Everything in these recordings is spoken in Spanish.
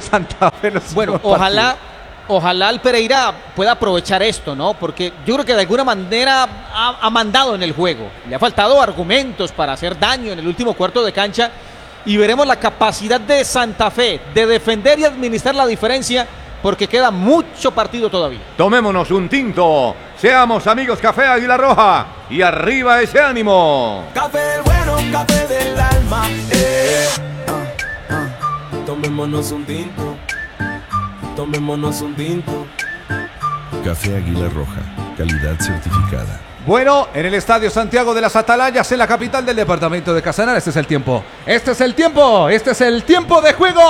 Santa Fe. Bueno, ojalá el Pereira pueda aprovechar esto, ¿no? Porque yo creo que de alguna manera ha mandado en el juego. Le ha faltado argumentos para hacer daño en el último cuarto de cancha y veremos la capacidad de Santa Fe de defender y administrar la diferencia porque queda mucho partido todavía. Tomémonos un tinto. Seamos amigos Café Águila Roja. Y arriba ese ánimo. Café bueno, café del alma. Tomémonos un tinto. Tomémonos un tinto. Café Águila Roja, calidad certificada. Bueno, en el Estadio Santiago de las Atalayas, en la capital del departamento de Casanare, este es el tiempo. Este es el tiempo. Este es el tiempo de juego.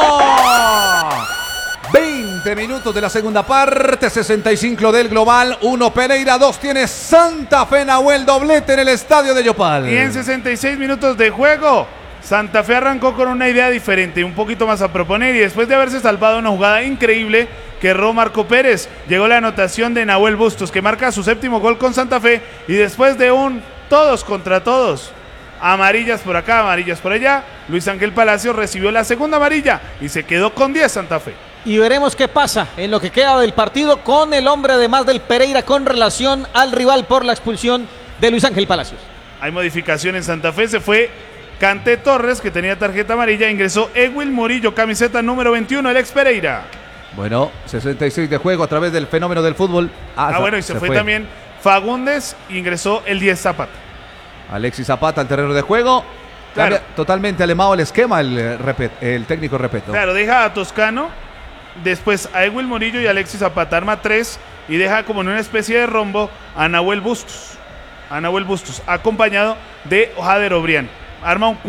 20 minutos de la segunda parte, 65 del global, 1 Pereira, 2 tiene Santa Fe. Nahuel, doblete en el estadio de Yopal. Y en 66 minutos de juego, Santa Fe arrancó con una idea diferente, un poquito más a proponer, y después de haberse salvado una jugada increíble que erró Marco Pérez, llegó la anotación de Nahuel Bustos, que marca su 7º gol con Santa Fe, y después de un todos contra todos, amarillas por acá, amarillas por allá, Luis Ángel Palacios recibió la segunda amarilla y se quedó con 10 Santa Fe. Y veremos qué pasa en lo que queda del partido con el hombre de más del Pereira con relación al rival por la expulsión de Luis Ángel Palacios. Hay modificación en Santa Fe, se fue Canté Torres, que tenía tarjeta amarilla, ingresó Ewil Murillo, camiseta número 21, el ex Pereira. Bueno, 66 de juego a través del fenómeno del fútbol. Bueno, y se fue también Fagundes, ingresó el 10 Zapata. Alexis Zapata al terreno de juego. Claro. Cambia totalmente alemado el esquema, el técnico Repeto. Claro, deja a Toscano, después a Ewil Murillo y Alexis Zapata, arma 3 y deja como en una especie de rombo a Nahuel Bustos. Acompañado de Jader Obrián. Arma un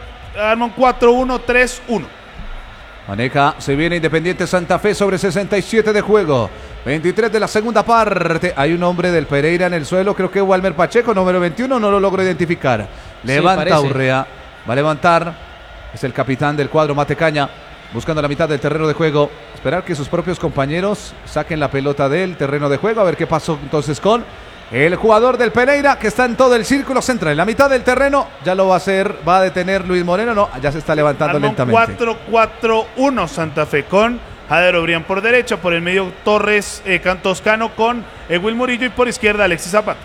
4-1-3-1. Maneja, se viene Independiente Santa Fe sobre 67 de juego. 23 de la segunda parte. Hay un hombre del Pereira en el suelo, creo que Walmer Pacheco, número 21, no lo logro identificar. Levanta Urrea, va a levantar. Es el capitán del cuadro Matecaña, buscando la mitad del terreno de juego. Esperar que sus propios compañeros saquen la pelota del terreno de juego. A ver qué pasó entonces con el jugador del Pereira, que está en todo el círculo central, en la mitad del terreno. Ya lo va a hacer, va a detener Luis Moreno. No, ya se está levantando lentamente. 4-4-1 Santa Fe con Jader Obrián por derecha, por el medio Torres, Toscano con Ewil Murillo y por izquierda Alexis Zapata.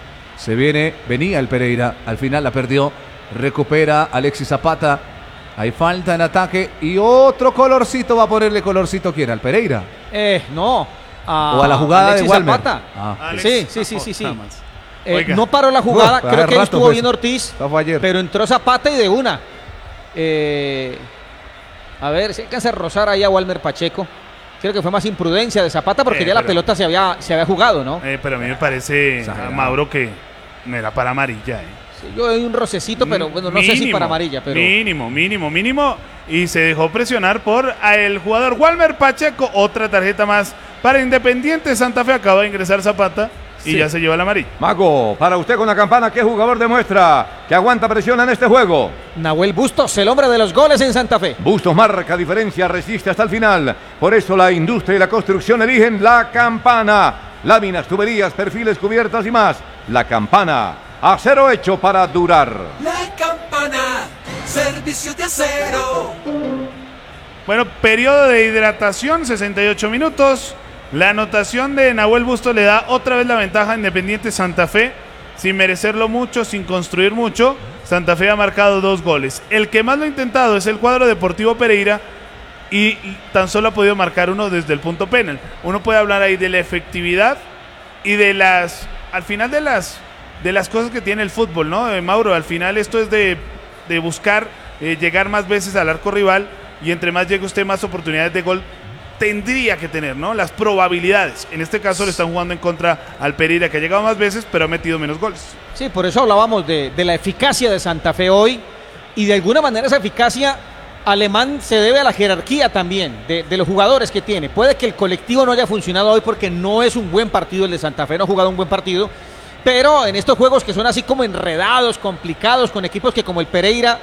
Venía el Pereira, al final la perdió, recupera Alexis Zapata. Hay falta en ataque y otro colorcito, va a ponerle colorcito, ¿quién? ¿Al Pereira? No. O a la jugada Alexis de Walmer. Zapata. Sí. No paró la jugada, creo que estuvo bien Ortiz, ayer. pero entró Zapata y de una. A ver, si alcanza a rozar ahí a Walmer Pacheco. Creo que fue más imprudencia de Zapata porque ya la pelota se había jugado, ¿no? Pero a mí me parece, Mauro, que no era para amarilla. Sí, yo doy un rocecito, pero bueno, no sé si para amarilla. Pero Mínimo. Y se dejó presionar por el jugador Walmer Pacheco. Otra tarjeta más para Independiente Santa Fe. Acaba de ingresar Zapata y ya se lleva la amarilla. Mago, para usted con la campana, ¿qué jugador demuestra que aguanta presión en este juego? Nahuel Bustos, el hombre de los goles en Santa Fe. Bustos marca diferencia, resiste hasta el final. Por eso la industria y la construcción eligen la campana. Láminas, tuberías, perfiles, cubiertas y más. La campana, acero hecho para durar. La campana, servicio de acero. Bueno, periodo de hidratación, 68 minutos. La anotación de Nahuel Bustos le da otra vez la ventaja a Independiente Santa Fe, sin merecerlo mucho, sin construir mucho. Santa Fe ha marcado 2 goles. El que más lo ha intentado es el cuadro Deportivo Pereira y tan solo ha podido marcar uno desde el punto penal. Uno puede hablar ahí de la efectividad y de al final de las cosas que tiene el fútbol, ¿no? Mauro, al final esto es de buscar llegar más veces al arco rival, y entre más llegue usted, más oportunidades de gol tendría que tener, ¿no? Las probabilidades. En este caso le están jugando en contra al Pereira, que ha llegado más veces, pero ha metido menos goles. Sí, por eso hablábamos de la eficacia de Santa Fe hoy, y de alguna manera esa eficacia, Alemán, se debe a la jerarquía también de los jugadores que tiene. Puede que el colectivo no haya funcionado hoy porque no es un buen partido el de Santa Fe, no ha jugado un buen partido, pero en estos juegos que son así como enredados, complicados, con equipos que como el Pereira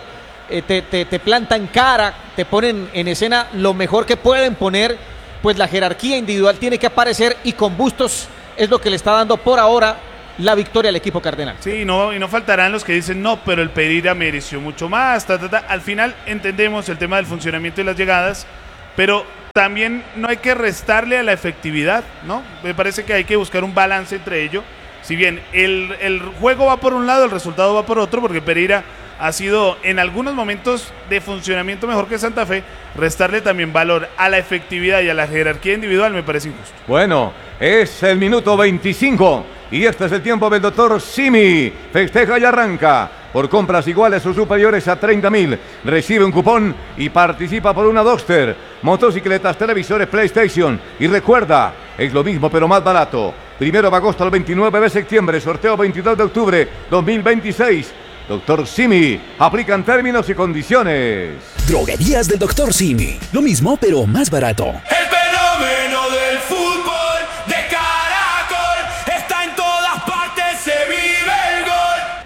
te plantan cara, te ponen en escena lo mejor que pueden poner, pues la jerarquía individual tiene que aparecer, y con Bustos es lo que le está dando por ahora la victoria al equipo cardenal. Sí, y no faltarán los que dicen no, pero el Pereira mereció mucho más. Al final entendemos el tema del funcionamiento y las llegadas, pero también no hay que restarle a la efectividad, ¿no? Me parece que hay que buscar un balance entre ello. Si bien el juego va por un lado, el resultado va por otro, porque Pereira ha sido en algunos momentos de funcionamiento mejor que Santa Fe, restarle también valor a la efectividad y a la jerarquía individual me parece injusto. Bueno, es el minuto 25 y este es el tiempo del doctor Simi. Festeja y arranca. Por compras iguales o superiores a 30.000, recibe un cupón y participa por una Duster, motocicletas, televisores, PlayStation. Y recuerda, es lo mismo pero más barato. 1 de agosto al 29 de septiembre, sorteo 22 de octubre 2026. Doctor Simi, aplican términos y condiciones. Droguerías del Dr. Simi. Lo mismo, pero más barato. El fenómeno del fútbol de Caracol está en todas partes, se vive el gol.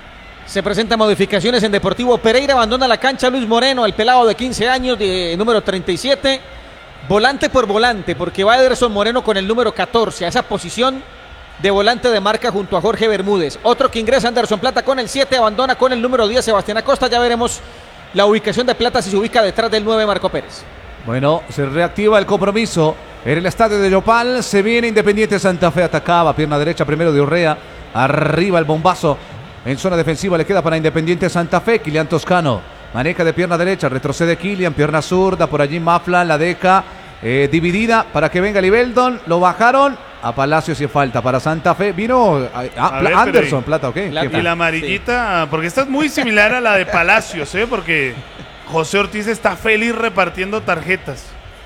Se presentan modificaciones en Deportivo Pereira. Abandona la cancha Luis Moreno, el pelado de 15 años, de número 37. Volante por volante, porque va Ederson Moreno con el número 14 a esa posición de volante de marca junto a Jorge Bermúdez. Otro que ingresa, Anderson Plata con el 7, abandona con el número 10 Sebastián Acosta. Ya veremos la ubicación de Plata si se ubica detrás del 9 Marco Pérez. Bueno, se reactiva el compromiso en el estadio de Yopal. Se viene Independiente Santa Fe, atacaba, pierna derecha primero de Urrea. Arriba el bombazo en zona defensiva, le queda para Independiente Santa Fe. Kilian Toscano maneja de pierna derecha, retrocede Kilian, pierna zurda, por allí Mafla la deja dividida para que venga Libeldon. Lo bajaron a Palacios y falta para Santa Fe. Vino Anderson Plata, ¿ok? Y la amarillita, porque esta es muy similar a la de Palacios, porque José Ortiz está feliz repartiendo tarjetas.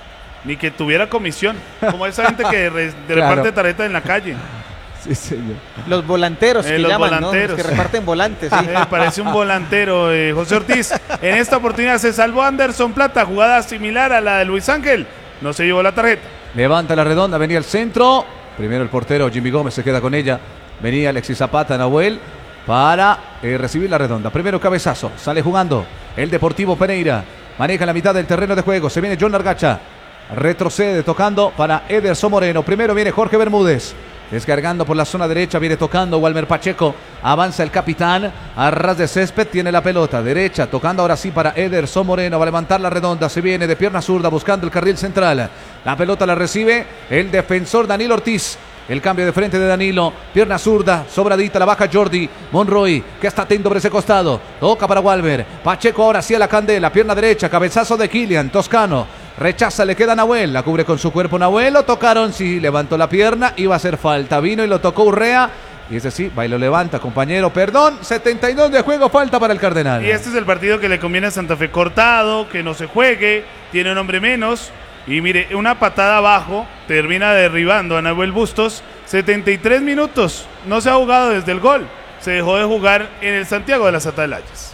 Ni que tuviera comisión, como esa gente que reparte tarjetas en la calle. Sí, señor. Los volanteros que los llaman, volanteros. ¿no? Los que reparten volantes. Sí. Parece un volantero, José Ortiz. En esta oportunidad se salvó Anderson Plata, jugada similar a la de Luis Ángel. No se llevó la tarjeta. Levanta la redonda, venía el centro. Primero el portero Jimmy Gómez se queda con ella. Venía Alexis Zapata, Nahuel, para recibir la redonda. Primero cabezazo, sale jugando el Deportivo Pereira. Maneja la mitad del terreno de juego. Se viene John Argacha. Retrocede tocando para Ederson Moreno. Primero viene Jorge Bermúdez. Descargando por la zona derecha, viene tocando Walmer Pacheco. Avanza el capitán a ras de césped, tiene la pelota derecha, tocando ahora sí para Ederson Moreno. Va a levantar la redonda, se viene de pierna zurda buscando el carril central. La pelota la recibe el defensor Danilo Ortiz. El cambio de frente de Danilo, pierna zurda, sobradita, la baja Jordi Monroy, que está atento por ese costado. Toca para Walmer. Pacheco ahora sí a la candela, pierna derecha, cabezazo de Kilian Toscano. Rechaza, le queda Nahuel, la cubre con su cuerpo Nahuel, lo tocaron, sí, levantó la pierna, iba a hacer falta, vino y lo tocó Urrea, y ese sí, va y lo levanta, compañero, perdón, 72 de juego, falta para el Cardenal. Y este es el partido que le conviene a Santa Fe, cortado, que no se juegue, tiene un hombre menos, y mire, una patada abajo, termina derribando a Nahuel Bustos, 73 minutos, no se ha jugado desde el gol, se dejó de jugar en el Santiago de las Atalayas.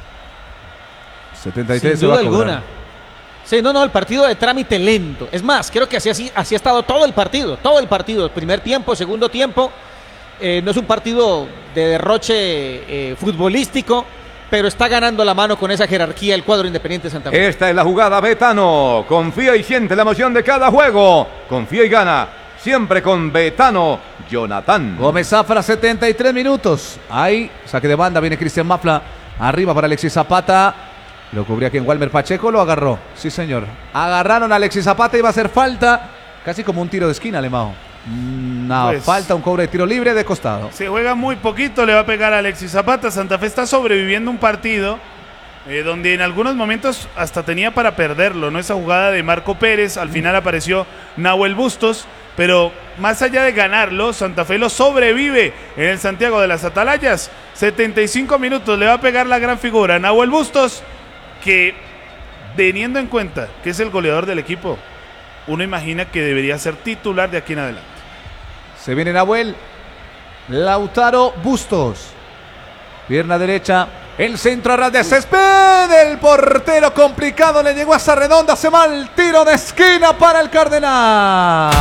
73 sin duda alguna. Sí, no, el partido de trámite lento. Es más, creo que así ha estado todo el partido. Primer tiempo, segundo tiempo. No es un partido de derroche futbolístico, pero está ganando la mano con esa jerarquía el cuadro Independiente Santa Fe. Esta es la jugada Betano. Confía y siente la emoción de cada juego. Confía y gana. Siempre con Betano. Jonathan Gómez Zafra, 73 minutos. Ahí, saque de banda, viene Cristian Mafla. Arriba para Alexis Zapata. Lo cubría quien Walmer Pacheco, lo agarró. Sí, señor. Agarraron a Alexis Zapata, iba a hacer falta. Casi como un tiro de esquina, Alemão. Falta, un cobro de tiro libre de costado. Se juega muy poquito, le va a pegar a Alexis Zapata. Santa Fe está sobreviviendo un partido donde en algunos momentos hasta tenía para perderlo, ¿no? Esa jugada de Marco Pérez, al final apareció Nahuel Bustos, pero más allá de ganarlo, Santa Fe lo sobrevive en el Santiago de las Atalayas. 75 minutos, le va a pegar la gran figura Nahuel Bustos, que teniendo en cuenta que es el goleador del equipo, uno imagina que debería ser titular de aquí en adelante. Se viene Nahuel, Lautaro Bustos, pierna derecha, el centro a ras de césped, el portero complicado, le llegó a esa redonda, se va el tiro de esquina para el Cardenal.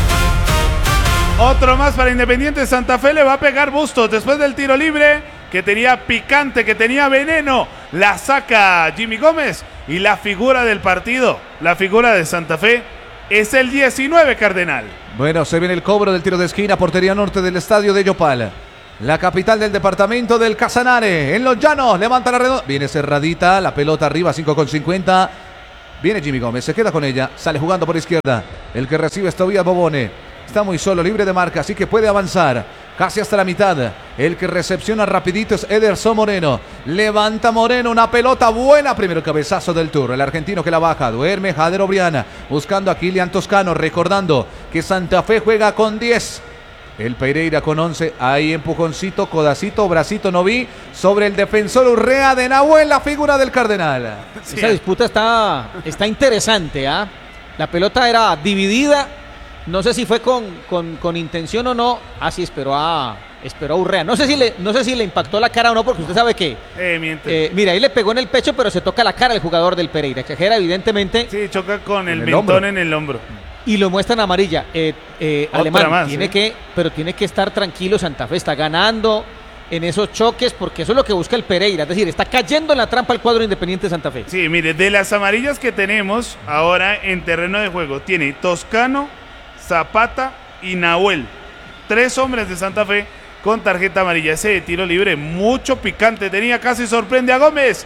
Otro más para Independiente Santa Fe, le va a pegar Bustos después del tiro libre, que tenía picante, que tenía veneno, la saca Jimmy Gómez, y la figura del partido, la figura de Santa Fe, es el 19 Cardenal. Bueno, se viene el cobro del tiro de esquina, portería norte del estadio de Yopal, la capital del departamento del Casanare, en Los Llanos, levanta la redonda, viene cerradita, la pelota arriba, 5,50, Viene Jimmy Gómez, se queda con ella, sale jugando por izquierda. El que recibe es Tobías Bobone. Está muy solo, libre de marca, así que puede avanzar casi hasta la mitad. El que recepciona rapidito es Ederson Moreno. Levanta Moreno, una pelota buena. Primero cabezazo del Tour. El argentino que la baja. Duerme Jader Obriana. Buscando a Kilian Toscano. Recordando que Santa Fe juega con 10. El Pereira con 11. Ahí empujoncito, codacito, bracito no vi. Sobre el defensor Urrea de Nahuel, la figura del Cardenal. Sí. Esa disputa está interesante, ¿ah? La pelota era dividida. No sé si fue con intención o no. Sí, esperó a Urrea. No sé si le impactó la cara o no, porque usted sabe que mira, ahí le pegó en el pecho, pero se toca la cara el jugador del Pereira. Exagera, evidentemente. Sí, choca con el mentón en el hombro. Y lo muestran amarilla. Alemán más, tiene que estar tranquilo. Santa Fe está ganando en esos choques, porque eso es lo que busca el Pereira. Es decir, está cayendo en la trampa el cuadro Independiente Santa Fe. Sí, mire, de las amarillas que tenemos ahora en terreno de juego, tiene Toscano, Zapata y Nahuel. 3 hombres de Santa Fe con tarjeta amarilla. Ese de tiro libre, mucho picante tenía, casi sorprende a Gómez.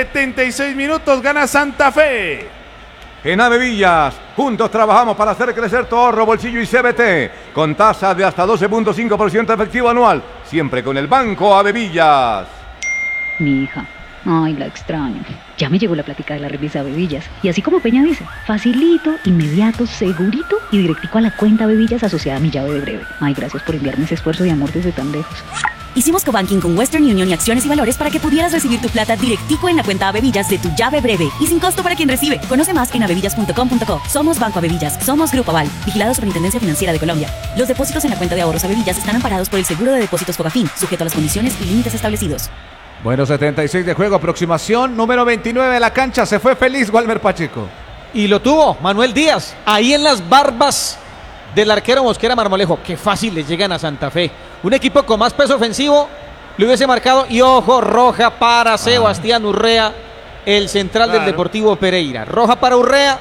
76 minutos, gana Santa Fe. En Avevillas, juntos trabajamos para hacer crecer tu ahorro, bolsillo y CBT, con tasa de hasta 12.5% efectivo anual, siempre con el Banco Avevillas. Mi hija, ay, la extraño. Ya me llegó la plática de la revista Avevillas. Y así como Peña dice, facilito, inmediato, segurito y directico a la cuenta Avevillas asociada a mi llave de breve. Ay, gracias por enviarme ese esfuerzo y amor desde tan lejos. Hicimos cobanking con Western Union y Acciones y Valores para que pudieras recibir tu plata directico en la cuenta Avevillas de tu llave breve y sin costo para quien recibe. Conoce más en avevillas.com.co. Somos Banco Avevillas, somos Grupo Aval, vigilado Superintendencia Financiera de Colombia. Los depósitos en la cuenta de ahorros Avevillas están amparados por el Seguro de Depósitos Fogafín, sujeto a las condiciones y límites establecidos. Bueno, 76 de juego, aproximación número 29 de la cancha. Se fue feliz Walmer Pacheco. Y lo tuvo Manuel Díaz, ahí en las barbas del arquero Mosquera Marmolejo. Qué fácil le llegan a Santa Fe. Un equipo con más peso ofensivo le hubiese marcado. Y ojo, roja para Sebastián Urrea, el central del Deportivo Pereira. Roja para Urrea.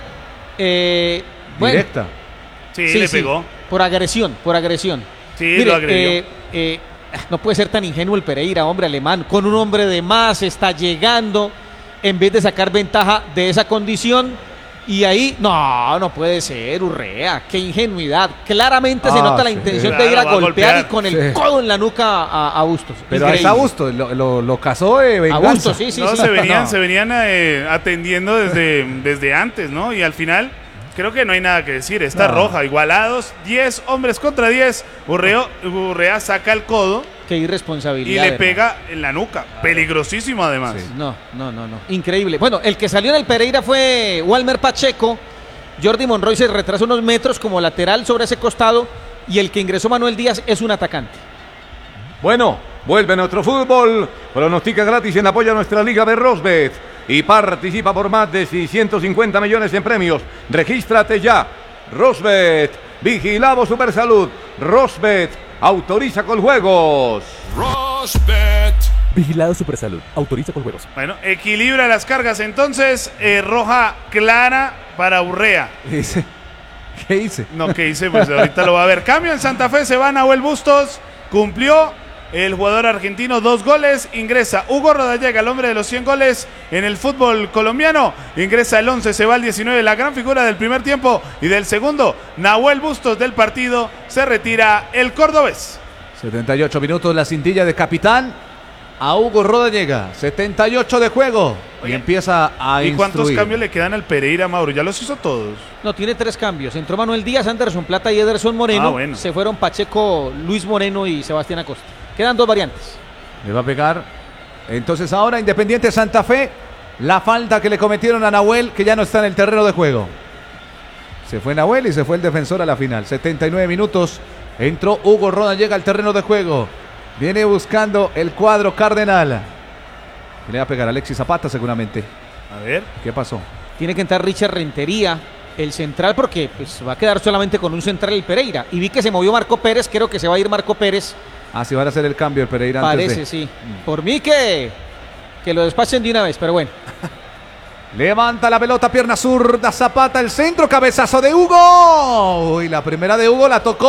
Bueno, directa. Sí, le pegó. Por agresión. Sí, mire, lo agredió. No puede ser tan ingenuo el Pereira, hombre, Alemán. Con un hombre de más está llegando en vez de sacar ventaja de esa condición. Y ahí, no puede ser, Urrea. Qué ingenuidad. Claramente se nota la intención de ir a golpear y con el codo en la nuca a Bustos. Pero es a Bustos, lo cazó de venganza. A Bustos, sí. Se venían atendiendo desde antes, ¿no? Y al final, creo que no hay nada que decir. Está roja, igualados, 10 hombres contra 10. Urrea saca el codo. Qué irresponsabilidad. Y le pega en la nuca. Peligrosísimo además. Sí. No. Increíble. Bueno, el que salió en el Pereira fue Walmer Pacheco. Jordi Monroy se retrasa unos metros como lateral sobre ese costado. Y el que ingresó Manuel Díaz es un atacante. Bueno, vuelve nuestro fútbol. Pronostica gratis en apoyo a nuestra liga de Rosbet. Y participa por más de 650 millones en premios. Regístrate ya. Rosbet. Vigilado Supersalud. Rosbet. Autoriza con juegos. Rosbet. Vigilado Supersalud. Autoriza con juegos. Bueno, equilibra las cargas entonces. Roja clara para Urrea. ¿Qué hice? No, ¿qué hice? Pues ahorita lo va a ver. Cambio en Santa Fe, se va Nahuel Bustos. Cumplió el jugador argentino 2 goles. Ingresa Hugo Rodallega, el hombre de los 100 goles en el fútbol colombiano. Ingresa el 11, se va el 19. La gran figura del primer tiempo y del segundo. Nahuel Bustos del partido. Se retira el cordobés. 78 minutos, la cintilla de capitán a Hugo Rodallega. 78 de juego. Oye, y empieza a ¿y cuántos instruir. cambios le quedan al Pereira, Mauro? ¿Ya los hizo todos? No, tiene 3 cambios. Entró Manuel Díaz, Anderson Plata y Ederson Moreno. Bueno. Se fueron Pacheco, Luis Moreno y Sebastián Acosta. Quedan 2 variantes. Le va a pegar. Entonces ahora Independiente Santa Fe. La falta que le cometieron a Nahuel, que ya no está en el terreno de juego. Se fue Nahuel y se fue el defensor a la final. 79 minutos. Entró Hugo Rodallega al terreno de juego. Viene buscando el cuadro cardenal. Le va a pegar a Alexis Zapata seguramente. A ver. ¿Qué pasó? Tiene que entrar Richard Rentería, el central, porque pues, va a quedar solamente con un central el Pereira. Y vi que se movió Marco Pérez, creo que se va a ir Marco Pérez. Si van a hacer el cambio el Pereira Parece, antes de... sí. Por mí que lo despachen de una vez, pero bueno. Levanta la pelota, pierna zurda, Zapata, el centro, cabezazo de Hugo. Uy, la primera de Hugo la tocó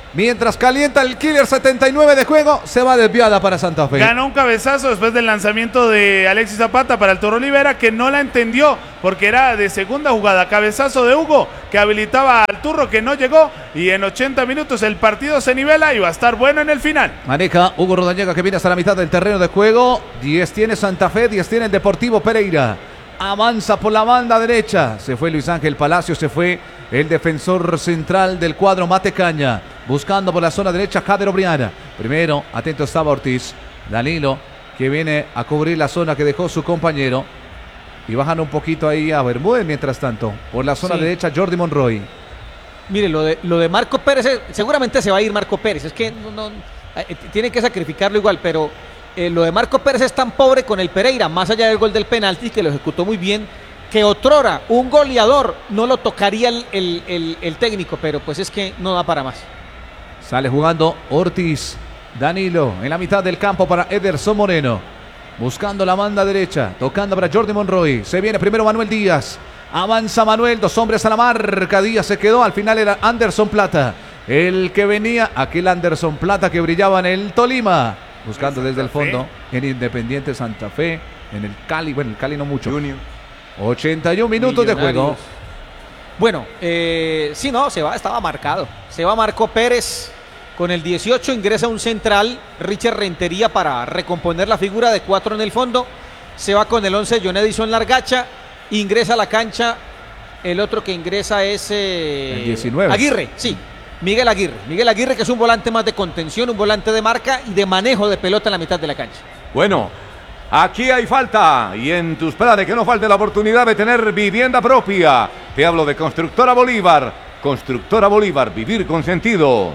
Mientras calienta el Killer, 79 de juego, se va desviada para Santa Fe. Ganó un cabezazo después del lanzamiento de Alexis Zapata para el Toro Olivera, que no la entendió porque era de segunda jugada. Cabezazo de Hugo que habilitaba al Turro, que no llegó, y en 80 minutos el partido se nivela y va a estar bueno en el final. Maneja Hugo Rodallega, que viene hasta la mitad del terreno de juego. 10 tiene Santa Fe, 10 tiene el Deportivo Pereira. Avanza por la banda derecha. Se fue Luis Ángel Palacio, se fue el defensor central del cuadro Matecaña. Buscando por la zona derecha Jader Obriana. Primero, atento estaba Ortiz. Danilo, que viene a cubrir la zona que dejó su compañero. Y bajan un poquito ahí a Bermúdez mientras tanto. Por la zona derecha Jordi Monroy. Mire, lo de Marco Pérez, seguramente se va a ir Marco Pérez. Es que tiene que sacrificarlo igual, pero lo de Marco Pérez es tan pobre con el Pereira, más allá del gol del penalti, que lo ejecutó muy bien, que otrora un goleador no lo tocaría el técnico, pero pues es que no da para más. Sale jugando Ortiz. Danilo en la mitad del campo para Ederson Moreno. Buscando la banda derecha. Tocando para Jordi Monroy. Se viene primero Manuel Díaz. Avanza Manuel. 2 hombres a la marca. Díaz se quedó. Al final era Anderson Plata. El que venía. Aquel Anderson Plata que brillaba en el Tolima. Buscando desde el fondo. En Independiente Santa Fe. En el Cali. Bueno, el Cali no mucho. Junior. 81 minutos de juego. Bueno, sí, no, estaba marcado. Se va Marco Pérez con el 18, ingresa un central, Richard Rentería, para recomponer la figura de 4 en el fondo. Se va con el 11, John Edison Largacha, ingresa a la cancha. El otro que ingresa es el 19. Aguirre, sí, Miguel Aguirre, que es un volante más de contención, un volante de marca y de manejo de pelota en la mitad de la cancha. Bueno, aquí hay falta y en tus planes que no falte la oportunidad de tener vivienda propia. Te hablo de Constructora Bolívar. Constructora Bolívar, vivir con sentido.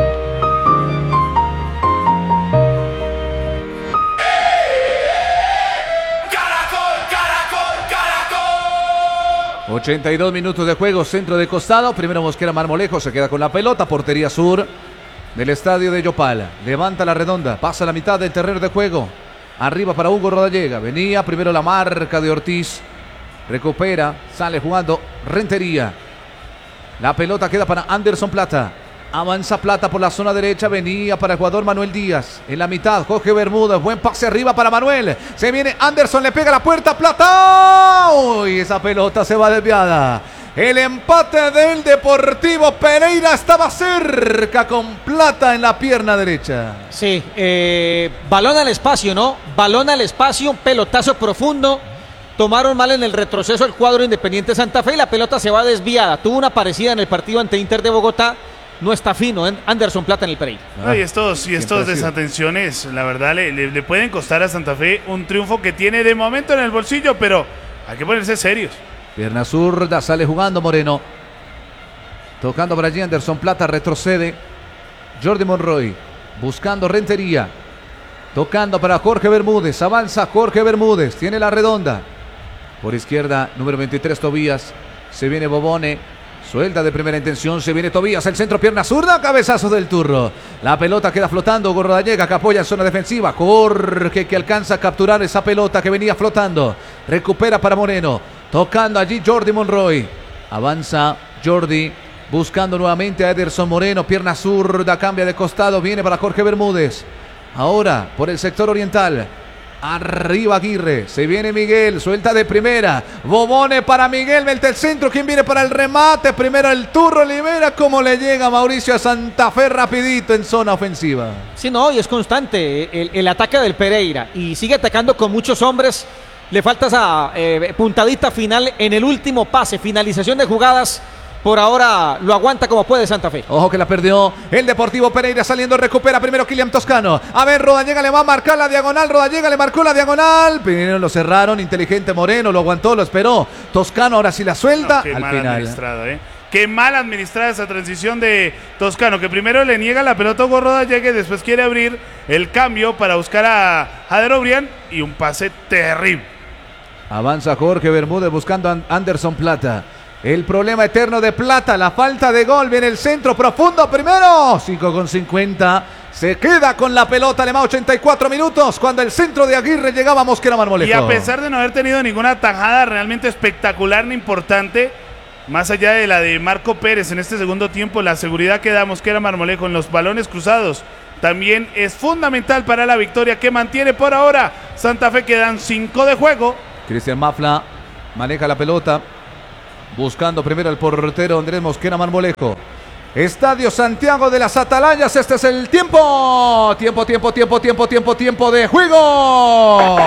Caracol, Caracol, Caracol. 82 minutos de juego, centro de costado. Primero Mosquera Marmolejo se queda con la pelota. Portería sur del estadio de Yopal. Levanta la redonda, pasa la mitad del terreno de juego. Arriba para Hugo Rodallega. Venía primero la marca de Ortiz. Recupera, sale jugando Rentería. La pelota queda para Anderson Plata. Avanza Plata por la zona derecha. Venía para el jugador Manuel Díaz. En la mitad, Jorge Bermúdez. Buen pase arriba para Manuel. Se viene Anderson, le pega la puerta. Plata. Uy, esa pelota se va desviada. El empate del Deportivo Pereira estaba cerca con Plata en la pierna derecha. Sí, balón al espacio, ¿no? Balón al espacio, un pelotazo profundo. Tomaron mal en el retroceso el cuadro Independiente Santa Fe y la pelota se va desviada. Tuvo una parecida en el partido ante Inter de Bogotá. No está fino Anderson Plata en el Pereira. Y estos desatenciones, la verdad, le pueden costar a Santa Fe un triunfo que tiene de momento en el bolsillo, pero hay que ponerse serios. Pierna zurda, sale jugando Moreno. Tocando por allí Anderson Plata, retrocede Jordi Monroy. Buscando Rentería. Tocando para Jorge Bermúdez. Avanza Jorge Bermúdez. Tiene la redonda. Por izquierda, número 23, Tobías. Se viene Bobone. Suelta de primera intención. Se viene Tobías. El centro, pierna zurda. Cabezazo del Turro. La pelota queda flotando. Hugo Rodallega, que apoya en zona defensiva. Jorge, que alcanza a capturar esa pelota que venía flotando. Recupera para Moreno. Tocando allí Jordi Monroy. Avanza Jordi. Buscando nuevamente a Ederson Moreno. Pierna zurda. Cambia de costado. Viene para Jorge Bermúdez. Ahora por el sector oriental. Arriba Aguirre. Se viene Miguel. Suelta de primera. Bobone para Miguel. Mete el centro. ¿Quién viene para el remate? Primero el Turro Olivera. ¿Cómo le llega Mauricio a Santa Fe rapidito en zona ofensiva? Sí, no, y es constante el ataque del Pereira. Y sigue atacando con muchos hombres. Le falta esa puntadita final en el último pase. Finalización de jugadas. Por ahora lo aguanta como puede Santa Fe. Ojo que la perdió el Deportivo Pereira saliendo, recupera primero Kylian Toscano. A ver, Rodallega le va a marcar la diagonal. Rodallega le marcó la diagonal. Primero lo cerraron, inteligente Moreno, lo aguantó, lo esperó. Toscano ahora sí la suelta. Qué al mal final. Administrado, Qué mal administrada esa transición de Toscano, que primero le niega la pelota a Hugo Rodallega y después quiere abrir el cambio para buscar a Jader Obrián y un pase terrible. Avanza Jorge Bermúdez buscando a Anderson Plata. El problema eterno de Plata, la falta de gol. Viene el centro profundo primero. 5:50. Se queda con la pelota alemán. 84 minutos. Cuando el centro de Aguirre llegaba a Mosquera Marmolejo. Y a pesar de no haber tenido ninguna tajada realmente espectacular ni importante, más allá de la de Marco Pérez en este segundo tiempo, la seguridad que da Mosquera Marmolejo en los balones cruzados también es fundamental para la victoria que mantiene por ahora Santa Fe. Quedan 5 de juego. Cristian Mafla maneja la pelota, buscando primero el portero Andrés Mosquera Marmolejo. Estadio Santiago de las Atalayas, este es el tiempo. Tiempo de juego.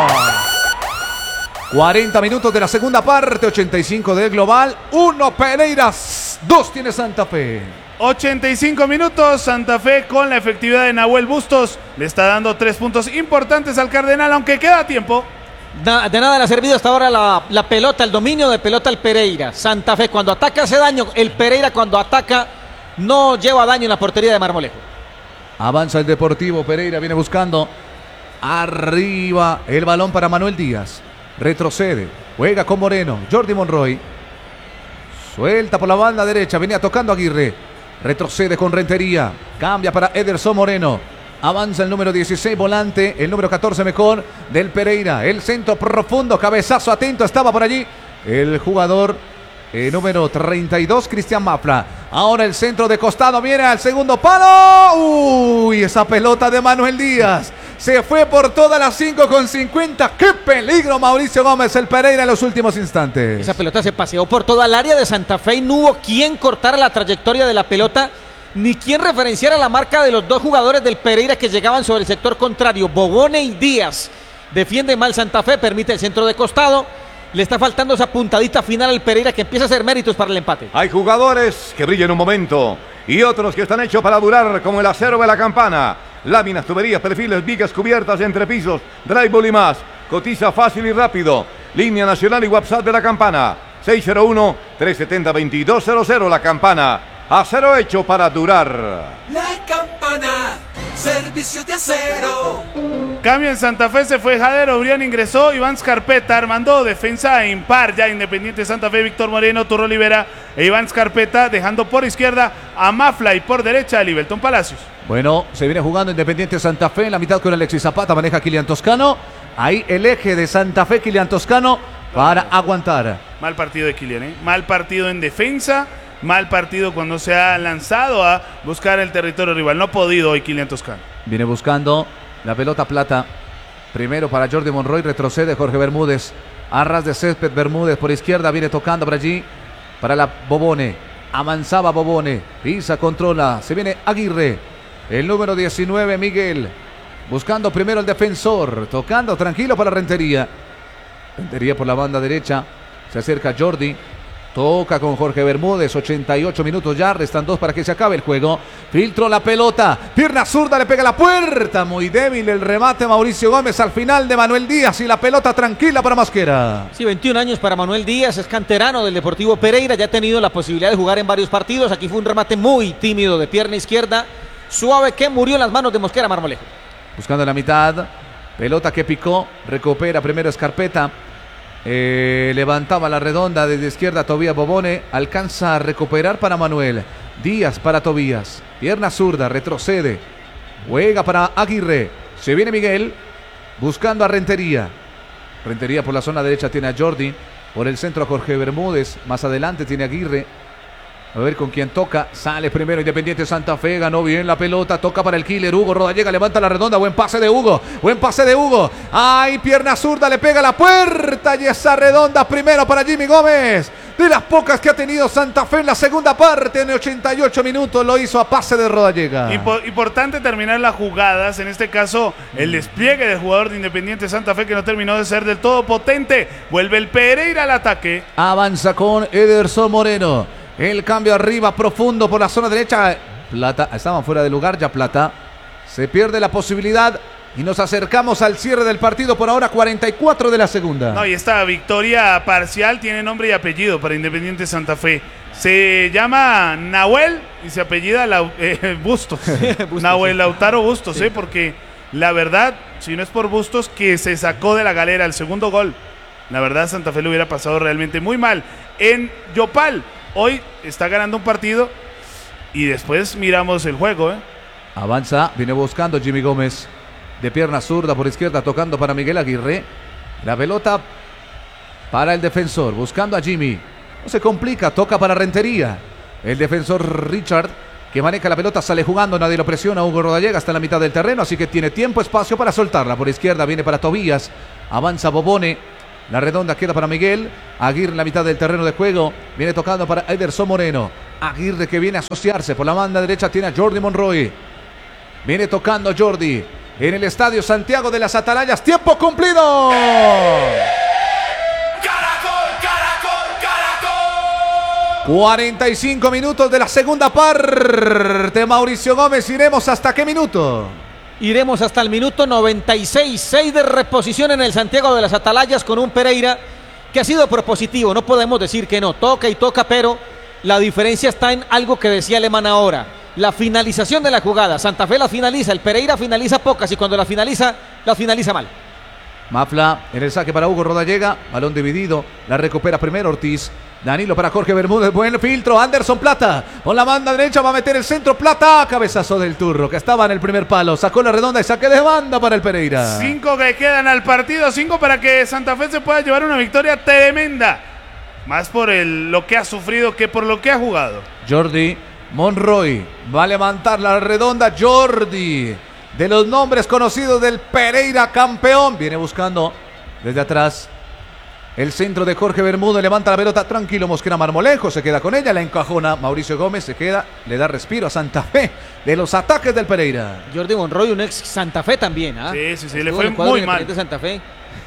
40 minutos de la segunda parte, 85 del global, 1 Pereiras, 2 tiene Santa Fe. 85 minutos, Santa Fe con la efectividad de Nahuel Bustos le está dando 3 puntos importantes al Cardenal, aunque queda tiempo. De nada le ha servido hasta ahora la pelota, el dominio de pelota al Pereira. Santa Fe cuando ataca hace daño, el Pereira cuando ataca no lleva daño en la portería de Marmolejo. Avanza el Deportivo, Pereira viene buscando arriba el balón para Manuel Díaz. Retrocede, juega con Moreno, Jordi Monroy. Suelta por la banda derecha, venía tocando Aguirre. Retrocede con Rentería, cambia para Ederson Moreno. Avanza el número 16, volante, el número 14 mejor del Pereira. El centro profundo, cabezazo atento, estaba por allí el jugador número 32, Cristian Mafla. Ahora el centro de costado, viene al segundo palo. Uy, esa pelota de Manuel Díaz. Se fue por todas las 5:50. ¡Qué peligro Mauricio Gómez, el Pereira en los últimos instantes! Esa pelota se paseó por toda el área de Santa Fe y no hubo quien cortara la trayectoria de la pelota, ni quien referenciara la marca de los dos jugadores del Pereira que llegaban sobre el sector contrario, Bobone y Díaz. Defiende mal Santa Fe, permite el centro de costado. Le está faltando esa puntadita final al Pereira que empieza a hacer méritos para el empate. Hay jugadores que brillan un momento y otros que están hechos para durar, como el acero de la Campana. Láminas, tuberías, perfiles, vigas, cubiertas, entrepisos, drywall y más. Cotiza fácil y rápido. Línea nacional y WhatsApp de la Campana. 601-370-2200. La Campana. Acero hecho para durar. La Campana, servicio de acero. Cambio en Santa Fe, se fue Jader Obrián, ingresó Iván Scarpeta, armando defensa impar ya Independiente Santa Fe, Víctor Moreno, Turro Olivera e Iván Scarpeta, dejando por izquierda a Mafla y por derecha a Libelton Palacios. Bueno, se viene jugando Independiente Santa Fe en la mitad con Alexis Zapata, maneja Kilian Toscano. Ahí el eje de Santa Fe, Kilian Toscano, para aguantar. Mal partido de Kilian, mal partido en defensa, mal partido cuando se ha lanzado a buscar el territorio rival. No ha podido hoy Kilian Toscano. Viene buscando la pelota Plata. Primero para Jordi Monroy, retrocede Jorge Bermúdez. Arras de césped, Bermúdez por izquierda, viene tocando por allí para la Bobone. Avanzaba Bobone, pisa, controla, se viene Aguirre. El número 19, Miguel. Buscando primero el defensor, tocando tranquilo para Rentería. Rentería por la banda derecha, se acerca Jordi. Toca con Jorge Bermúdez, 88 minutos ya, restan 2 para que se acabe el juego. Filtró la pelota, pierna zurda, le pega a la puerta. Muy débil el remate Mauricio Gómez al final de Manuel Díaz y la pelota tranquila para Mosquera. Sí, 21 años para Manuel Díaz, es canterano del Deportivo Pereira, ya ha tenido la posibilidad de jugar en varios partidos. Aquí fue un remate muy tímido de pierna izquierda, suave, que murió en las manos de Mosquera Marmolejo. Buscando la mitad, pelota que picó, recupera primero Scarpeta. Levantaba la redonda desde izquierda Tobías Bobone, alcanza a recuperar para Manuel Díaz, para Tobías, pierna zurda, retrocede, juega para Aguirre, se viene Miguel buscando a Rentería. Rentería por la zona derecha tiene a Jordi, por el centro a Jorge Bermúdez, más adelante tiene a Aguirre. A ver con quién toca. Sale primero Independiente Santa Fe. Ganó bien la pelota. Toca para el killer Hugo Rodallega. Levanta la redonda. Buen pase de Hugo. Buen pase de Hugo. Ay, pierna zurda. Le pega a la puerta. Y esa redonda primero para Jimmy Gómez. De las pocas que ha tenido Santa Fe en la segunda parte. En 88 minutos lo hizo a pase de Rodallega. Importante terminar las jugadas. En este caso, el despliegue del jugador de Independiente Santa Fe que no terminó de ser del todo potente. Vuelve el Pereira al ataque. Avanza con Ederson Moreno. El cambio arriba profundo por la zona derecha. Plata, estaban fuera de lugar ya Plata. Se pierde la posibilidad y nos acercamos al cierre del partido. Por ahora 44 de la segunda. No, y esta victoria parcial tiene nombre y apellido para Independiente Santa Fe. Se llama Nahuel y se apellida Bustos. Nahuel Lautaro Bustos, sí. Porque la verdad, si no es por Bustos, que se sacó de la galera el segundo gol. La verdad, Santa Fe le hubiera pasado realmente muy mal. En Yopal, hoy está ganando un partido y después miramos el juego. Avanza, viene buscando Jimmy Gómez. De pierna zurda por izquierda, tocando para Miguel Aguirre. La pelota para el defensor, buscando a Jimmy. No se complica, toca para Rentería. El defensor Richard, que maneja la pelota, sale jugando, nadie lo presiona. Hugo Rodallega está en la mitad del terreno, así que tiene tiempo, espacio para soltarla. Por izquierda viene para Tobías, avanza Bobone. La redonda queda para Miguel. Aguirre en la mitad del terreno de juego. Viene tocando para Ederson Moreno. Aguirre que viene a asociarse. Por la banda derecha tiene a Jordi Monroy. Viene tocando Jordi. En el estadio Santiago de las Atalayas. ¡Tiempo cumplido! Caracol, Caracol, Caracol. 45 minutos de la segunda parte. Mauricio Gómez, ¿iremos hasta qué minuto? Iremos hasta el minuto 96, 6 de reposición en el Santiago de las Atalayas con un Pereira que ha sido propositivo, no podemos decir que no, toca y toca, pero la diferencia está en algo que decía Alemán ahora, la finalización de la jugada. Santa Fe la finaliza, el Pereira finaliza pocas y cuando la finaliza mal. Mafla en el saque para Hugo Rodallega, balón dividido, la recupera primero Ortiz. Danilo para Jorge Bermúdez, buen filtro, Anderson Plata, con la banda derecha va a meter el centro, Plata, cabezazo del Turro, que estaba en el primer palo, sacó la redonda y saque de banda para el Pereira. 5 que quedan al partido, 5 para que Santa Fe se pueda llevar una victoria tremenda, más por lo que ha sufrido que por lo que ha jugado. Jordi Monroy va a levantar la redonda, Jordi, de los nombres conocidos del Pereira campeón, viene buscando desde atrás. El centro de Jorge Bermúdez, levanta la pelota, tranquilo Mosquera Marmolejo, se queda con ella, la encajona Mauricio Gómez, se queda, le da respiro a Santa Fe de los ataques del Pereira. Jordi Monroy, un ex Santa Fe también, ¿ah? Sí, le fue muy mal. Santa Fe.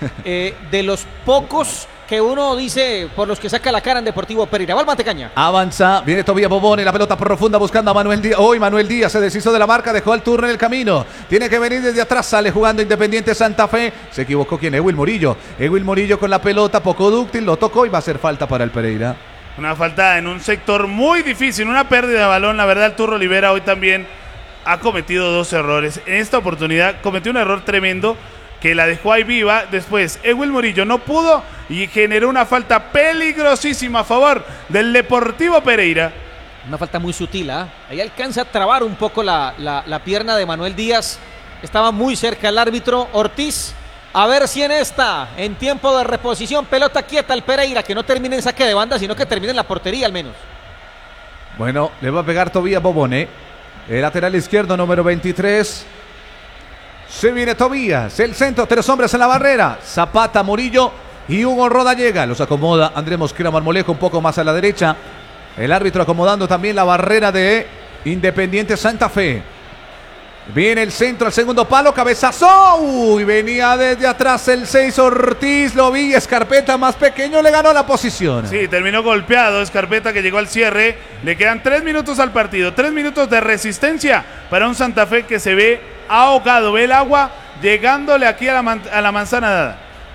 De los pocos que uno dice por los que saca la cara en Deportivo Pereira. Va al Matecaña. Avanza, viene Tobías Bobone, la pelota profunda buscando a Manuel Díaz. Hoy Manuel Díaz se deshizo de la marca, dejó al turno en el camino. Tiene que venir desde atrás, sale jugando Independiente Santa Fe. Se equivocó ¿quién? Ewil Murillo. Ewil Murillo con la pelota, poco dúctil, lo tocó y va a ser falta para el Pereira. Una falta en un sector muy difícil, una pérdida de balón. La verdad, el Turro Olivera hoy también ha cometido 2 errores. En esta oportunidad cometió un error tremendo que la dejó ahí viva. Después, Ewil Murillo no pudo y generó una falta peligrosísima a favor del Deportivo Pereira. Una falta muy sutil, ¿ah? Ahí alcanza a trabar un poco la pierna de Manuel Díaz. Estaba muy cerca el árbitro Ortiz. A ver si en tiempo de reposición, pelota quieta al Pereira, que no termine en saque de banda, sino que termine en la portería al menos. Bueno, le va a pegar Tobías Bobone. El lateral izquierdo, número 23. Se viene Tobías, el centro, 3 hombres en la barrera. Zapata, Murillo y Hugo Rodallega. Los acomoda Andrés Mosquera Marmolejo un poco más a la derecha. El árbitro acomodando también la barrera de Independiente Santa Fe. Viene el centro, el segundo palo, cabezazo. Uy, venía desde atrás el 6 Ortiz, lo vi, Escarpeta más pequeño le ganó la posición. Sí, terminó golpeado Escarpeta, que llegó al cierre. Le quedan 3 minutos al partido, 3 minutos de resistencia para un Santa Fe que se ve ahogado, ve el agua llegándole aquí a la manzana dada.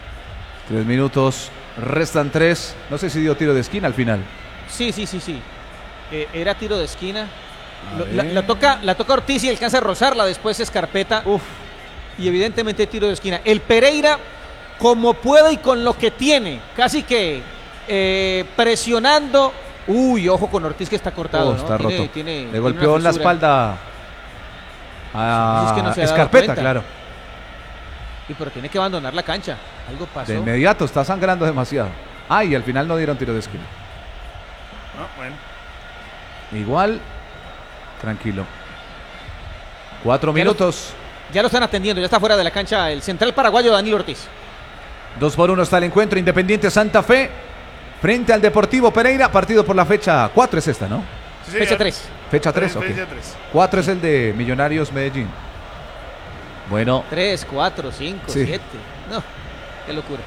3 minutos, restan 3. No sé si dio tiro de esquina al final. Sí. Era tiro de esquina. La toca Ortiz y alcanza a rozarla después Escarpeta. Y evidentemente tiro de esquina. El Pereira, como puede y con lo que tiene, casi que presionando. Uy, ojo con Ortiz que está cortado, ¿no? Está roto. Le golpeó en la espalda a Escarpeta, claro. Y pero tiene que abandonar la cancha. Algo pasó. De inmediato, está sangrando demasiado. Y al final no dieron tiro de esquina. Bueno. Igual, tranquilo. 4 minutos. Ya lo están atendiendo, ya está fuera de la cancha el central paraguayo Danilo Ortiz. 2-1 está el encuentro. Independiente Santa Fe frente al Deportivo Pereira. Partido por la fecha 4 es esta, ¿no? Sí, fecha 3. Fecha 3, ok. 4 es el de Millonarios Medellín. Bueno. 3, 4, 5, 7. No, qué locura.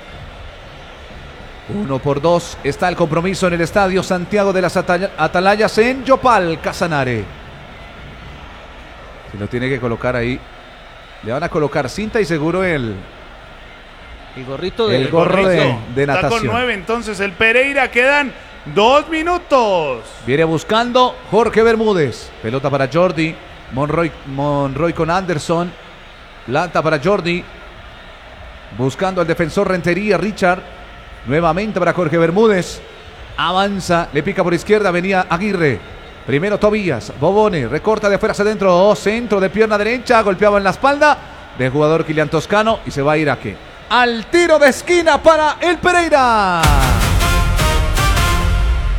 1-2 está el compromiso en el estadio Santiago de las Atalayas en Yopal, Casanare. Se lo tiene que colocar ahí. Le van a colocar cinta y seguro el gorrito gorro de natación. Está con 9 entonces el Pereira, quedan 2 minutos. Viene buscando Jorge Bermúdez. Pelota para Jordi. Monroy con Anderson. Planta para Jordi. Buscando al defensor Rentería, Richard. Nuevamente para Jorge Bermúdez. Avanza, le pica por izquierda, venía Aguirre. Primero Tobías, Bobone, recorta de afuera hacia adentro. Centro de pierna derecha, golpeaba en la espalda del jugador Kilian Toscano y se va a ir al tiro de esquina para el Pereira.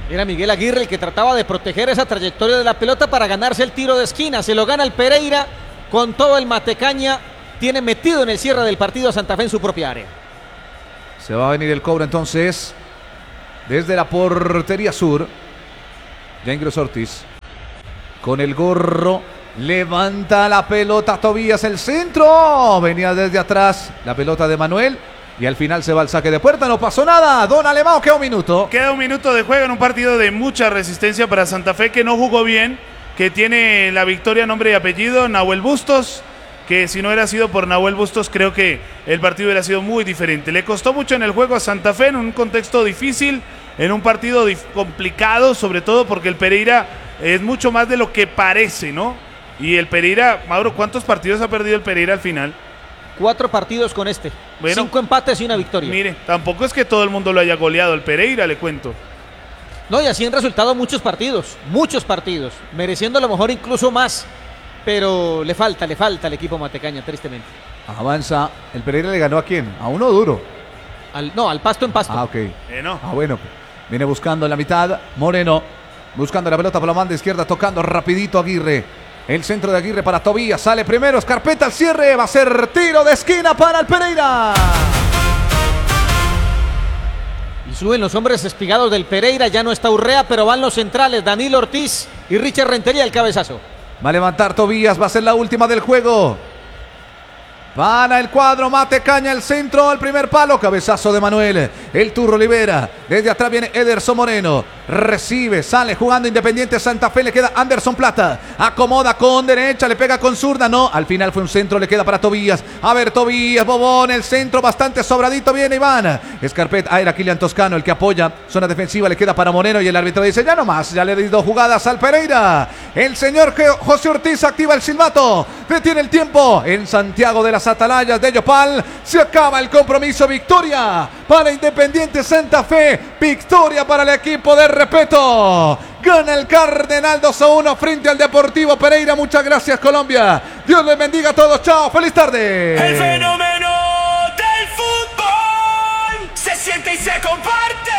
Era Miguel Aguirre el que trataba de proteger esa trayectoria de la pelota para ganarse el tiro de esquina. Se lo gana el Pereira con todo el Matecaña. Tiene metido en el cierre del partido a Santa Fe en su propia área. Se va a venir el cobro entonces desde la portería sur. Ya ingresó Ortiz. Con el gorro. Levanta la pelota Tobías, el centro. Venía desde atrás la pelota de Manuel. Y al final se va al saque de puerta. No pasó nada. Don Alemão, queda un minuto. Queda un minuto de juego en un partido de mucha resistencia para Santa Fe, que no jugó bien. Que tiene la victoria, nombre y apellido, Nahuel Bustos. Que si no hubiera sido por Nahuel Bustos, creo que el partido hubiera sido muy diferente. Le costó mucho en el juego a Santa Fe, en un contexto difícil, en un partido complicado, sobre todo porque el Pereira es mucho más de lo que parece, ¿no? Y el Pereira, Mauro, ¿cuántos partidos ha perdido el Pereira al final? 4 partidos con este. Bueno, 5 empates y una victoria. Mire, tampoco es que todo el mundo lo haya goleado el Pereira, le cuento. No, y así han resultado muchos partidos, mereciendo a lo mejor incluso más. Pero le falta al equipo matecaña, tristemente. Avanza. ¿El Pereira le ganó a quién? A uno duro. Al Pasto en Pasto. Ah, ok. No. Ah, bueno. Viene buscando en la mitad. Moreno. Buscando la pelota por la banda izquierda. Tocando rapidito Aguirre. El centro de Aguirre para Tobías. Sale primero. Escarpeta al cierre. Va a ser tiro de esquina para el Pereira. Y suben los hombres espigados del Pereira. Ya no está Urrea, pero van los centrales. Danilo Ortiz y Richard Rentería el cabezazo. Va a levantar Tobías, va a ser la última del juego. Para el cuadro Matecaña, el centro, al primer palo, cabezazo de Manuel. El Turro libera. Desde atrás viene Ederson Moreno. Recibe, sale jugando Independiente Santa Fe. Le queda Anderson Plata. Acomoda con derecha, le pega con zurda. No, al final fue un centro, le queda para Tobías. A ver, Tobías, Bobón, el centro bastante sobradito. Viene Iván. Escarpeta, era Kilian Toscano el que apoya. Zona defensiva, le queda para Moreno. Y el árbitro dice: ya no más, ya le he dado jugadas al Pereira. El señor José Ortiz activa el silbato. Detiene el tiempo en Santiago de las Atalayas de Yopal. Se acaba el compromiso. Victoria para Independiente Santa Fe. Victoria para el equipo de Repeto. Gana el Cardenal 2-1 frente al Deportivo Pereira. Muchas gracias, Colombia. Dios les bendiga a todos. Chao. Feliz tarde. El fenómeno del fútbol se siente y se comparte.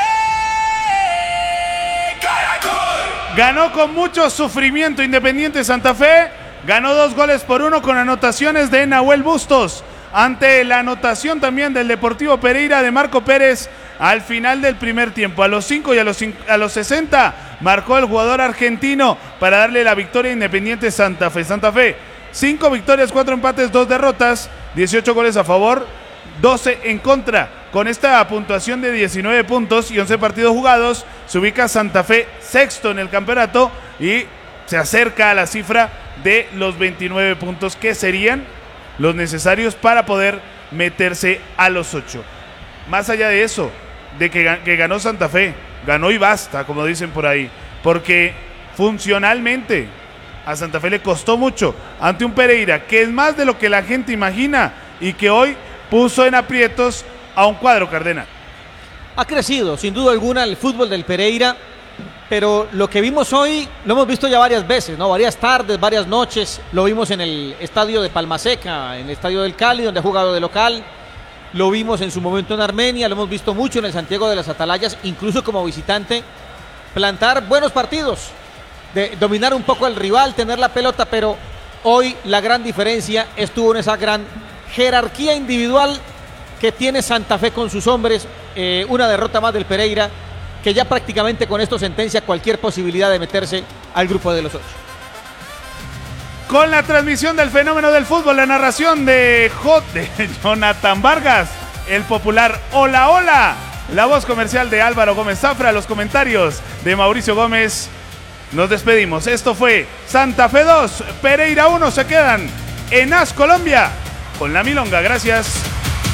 Caracol. Ganó con mucho sufrimiento Independiente Santa Fe. Ganó 2-1 con anotaciones de Nahuel Bustos. Ante la anotación también del Deportivo Pereira de Marco Pérez al final del primer tiempo. A los 5 y a los 60 marcó el jugador argentino para darle la victoria a Independiente Santa Fe. Santa Fe, 5 victorias, 4 empates, 2 derrotas, 18 goles a favor, 12 en contra. Con esta puntuación de 19 puntos y 11 partidos jugados, se ubica Santa Fe sexto en el campeonato y se acerca a la cifra de los 29 puntos que serían los necesarios para poder meterse a los 8. Más allá de eso, de que ganó Santa Fe, ganó y basta, como dicen por ahí, porque funcionalmente a Santa Fe le costó mucho ante un Pereira que es más de lo que la gente imagina y que hoy puso en aprietos a un cuadro cardenal. Ha crecido, sin duda alguna, el fútbol del Pereira. Pero lo que vimos hoy lo hemos visto ya varias veces, ¿no? Varias tardes, varias noches. Lo vimos en el estadio de Palmaseca, en el estadio del Cali, donde ha jugado de local. Lo vimos en su momento en Armenia, lo hemos visto mucho en el Santiago de las Atalayas, incluso como visitante. Plantar buenos partidos, de dominar un poco al rival, tener la pelota, pero hoy la gran diferencia estuvo en esa gran jerarquía individual que tiene Santa Fe con sus hombres. Una derrota más del Pereira, que ya prácticamente con esto sentencia cualquier posibilidad de meterse al grupo de los 8. Con la transmisión del fenómeno del fútbol, la narración de Jonathan Vargas, el popular Hola Hola, la voz comercial de Álvaro Gómez Zafra, los comentarios de Mauricio Gómez. Nos despedimos. Esto fue Santa Fe 2, Pereira 1. Se quedan en AS Colombia con la Milonga. Gracias.